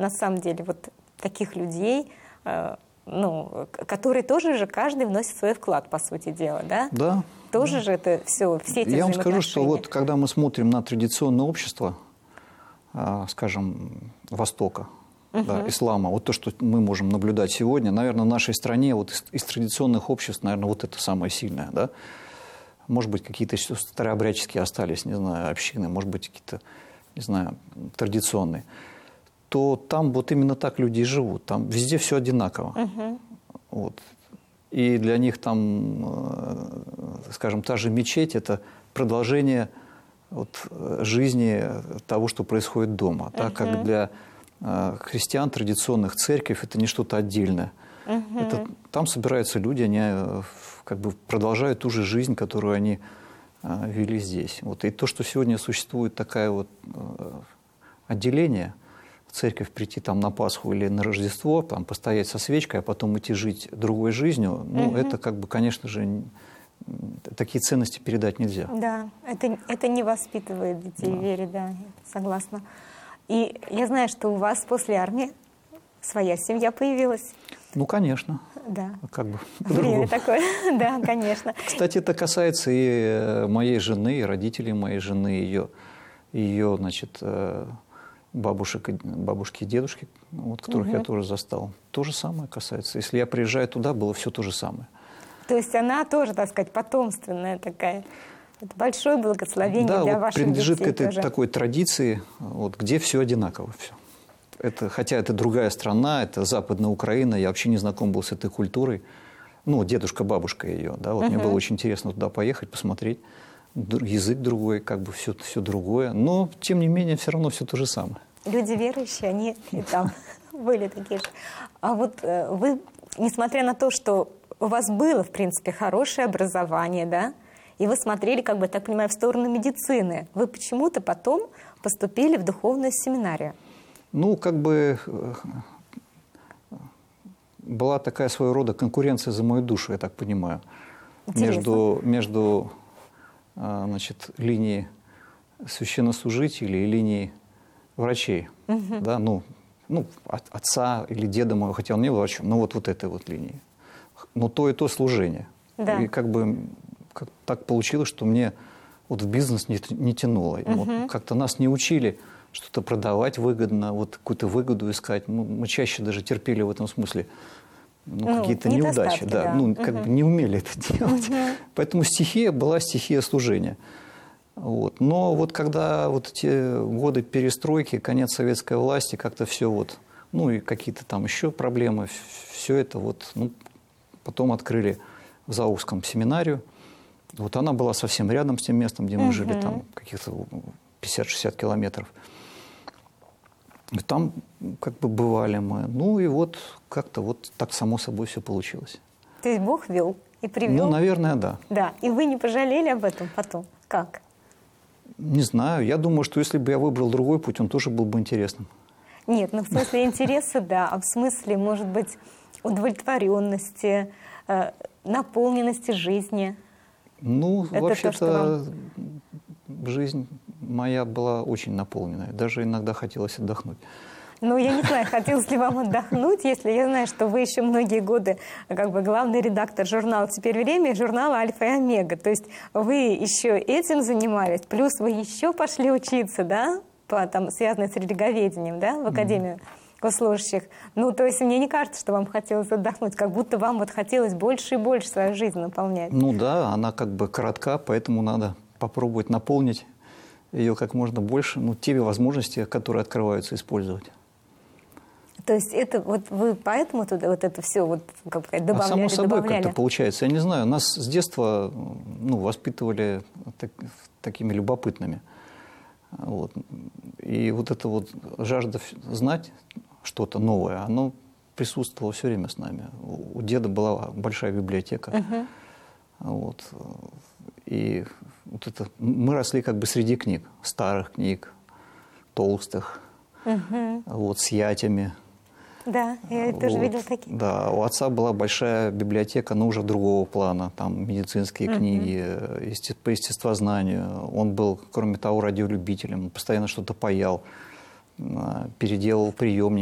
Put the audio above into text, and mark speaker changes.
Speaker 1: на самом деле, вот таких людей, ну, которые тоже же каждый вносит свой вклад, по сути дела, да?
Speaker 2: Да.
Speaker 1: Тоже же это все эти
Speaker 2: Я вам скажу, что вот когда мы смотрим на традиционное общество, скажем, Востока, да, ислама, вот то, что мы можем наблюдать сегодня, наверное, в нашей стране вот из традиционных обществ, наверное, вот это самое сильное, да? Может быть, какие-то старообрядческие остались, не знаю, общины, может быть, какие-то, не знаю, традиционные, то там вот именно так люди и живут. Там везде все одинаково. Вот. И для них там, скажем, та же мечеть – это продолжение вот жизни того, что происходит дома. Так как для христиан традиционных церковь – это не что-то отдельное. Это, там собираются люди, они как бы продолжают ту же жизнь, которую они вели здесь. Вот. И то, что сегодня существует такое вот отделение, в церковь прийти там на Пасху или на Рождество, там постоять со свечкой, а потом идти жить другой жизнью, ну, это как бы, конечно же, такие ценности передать нельзя.
Speaker 1: Да, это не воспитывает детей в вере, да, я согласна. И я знаю, что у вас после армии своя семья появилась.
Speaker 2: Ну, конечно.
Speaker 1: Да.
Speaker 2: Как бы
Speaker 1: время такое, да, конечно.
Speaker 2: Кстати, это касается и моей жены, и родителей моей жены, ее, значит, бабушки и дедушки, вот, которых я тоже застал. То же самое касается. Если я приезжаю туда, было все то же самое.
Speaker 1: То есть она тоже, так сказать, потомственная такая. Это большое благословение для
Speaker 2: вот
Speaker 1: ваших
Speaker 2: принадлежит
Speaker 1: детей
Speaker 2: к этой
Speaker 1: тоже.
Speaker 2: Такой традиции, вот, где все одинаково. Все. Это, хотя это другая страна, это Западная Украина, я вообще не знаком был с этой культурой. Ну, дедушка, бабушка ее, да, вот мне было очень интересно туда поехать, посмотреть. Язык другой, как бы все другое. Но, тем не менее, все равно все то же самое.
Speaker 1: Люди верующие, они и там были такие же. А вот вы, несмотря на то, что у вас было, в принципе, хорошее образование, да, и вы смотрели, как бы, так понимаю, в сторону медицины, вы почему-то потом поступили в духовную семинарию. Ну,
Speaker 2: как бы была такая своего рода конкуренция за мою душу, я так понимаю. Между значит, линией священнослужителей и линией врачей. Да, ну, отца или деда моего, хотя он не был врачом, но вот этой вот линии. Но то и то служение. Да. И как бы так получилось, что мне вот в бизнес не тянуло. Вот как-то нас не учили что-то продавать выгодно, вот какую-то выгоду искать. Ну, мы чаще даже терпели в этом смысле какие-то неудачи. Да. Ну, как бы не умели это делать. Поэтому стихия была стихия служения. Вот. Но вот когда вот эти годы перестройки, конец советской власти, как-то все вот, ну и какие-то там еще проблемы, все это вот, ну, потом открыли в Заокском семинарию. Вот она была совсем рядом с тем местом, где мы жили, там каких-то 50-60 километров. И там как бы бывали мы. Ну и вот как-то вот так само собой все получилось.
Speaker 1: То есть Бог вел и привел?
Speaker 2: Ну, наверное, да.
Speaker 1: Да. И вы не пожалели об этом потом? Как?
Speaker 2: Не знаю. Я думаю, что если бы я выбрал другой путь, он тоже был бы интересным.
Speaker 1: Нет, ну в смысле интереса, да. А в смысле, может быть, удовлетворенности, наполненности жизни? Ну,
Speaker 2: вообще-то жизнь моя была очень наполненная. Даже иногда хотелось отдохнуть.
Speaker 1: Ну, я не знаю, хотелось ли вам отдохнуть, если я знаю, что вы еще многие годы как бы главный редактор журнала «Теперь время» и журнала «Альфа и Омега». То есть вы еще этим занимались, плюс вы еще пошли учиться, да, связанное с религоведением, да, в Академию госслужащих. Ну, то есть мне не кажется, что вам хотелось отдохнуть, как будто вам вот хотелось больше и больше свою жизнь наполнять. Ну да, она как бы коротка, поэтому надо попробовать наполнить ее как можно больше, ну, теми возможностями, которые открываются, использовать. То есть это вот вы поэтому туда вот это все вот как сказать, добавляли, само собой как-то получается. Я не знаю, нас с детства воспитывали такими любопытными. Вот. И вот эта вот жажда знать что-то новое, оно присутствовало все время с нами. У деда была большая библиотека. Вот. И вот это, мы росли как бы среди книг, старых книг, толстых, вот, с ятями. Да, я тоже видела такие. Да, у отца была большая библиотека, но уже другого плана. Там медицинские книги, по естествознанию. Он был, кроме того, радиолюбителем, постоянно что-то паял, переделал приемник.